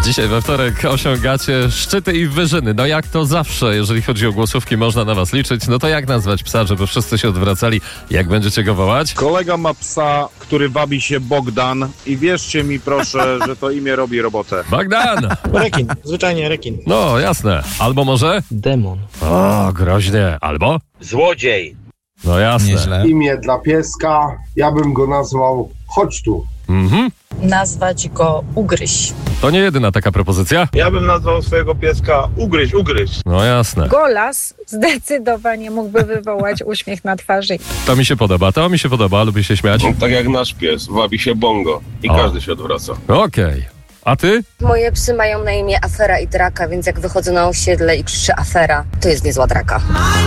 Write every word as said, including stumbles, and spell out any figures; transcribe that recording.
Dzisiaj we wtorek osiągacie szczyty i wyżyny. No jak to zawsze, jeżeli chodzi o głosówki, można na was liczyć. No to jak nazwać psa, żeby wszyscy się odwracali? Jak będziecie go wołać? Kolega ma psa, który wabi się Bogdan i wierzcie mi proszę, że to imię robi robotę. Bogdan! Rekin, zwyczajnie rekin. No jasne. Albo może? Demon. O, groźnie. Albo? Złodziej. No jasne. Nieźle. Imię dla pieska, ja bym go nazwał Chodź tu. Mhm. Nazwać go Ugryź. To nie jedyna taka propozycja? Ja bym nazwał swojego pieska Ugryź, Ugryź. No jasne. Golas zdecydowanie mógłby wywołać uśmiech na twarzy. To mi się podoba, to mi się podoba, lubię się śmiać. Tak jak nasz pies, wabi się Bongo i O. każdy się odwraca. Okej. A ty? Moje psy mają na imię Afera i Draka, więc jak wychodzę na osiedle i krzyczę Afera, to jest niezła draka.